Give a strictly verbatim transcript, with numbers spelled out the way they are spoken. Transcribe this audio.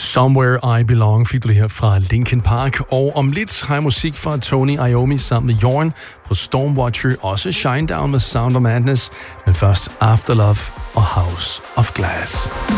Somewhere I Belong fik du det her fra Linkin Park, og om lidt har jeg musik fra Tony Iommi sammen med Jorn på Stormwatcher, også Shinedown med Sound of Madness, men først Afterlove og House of Glass.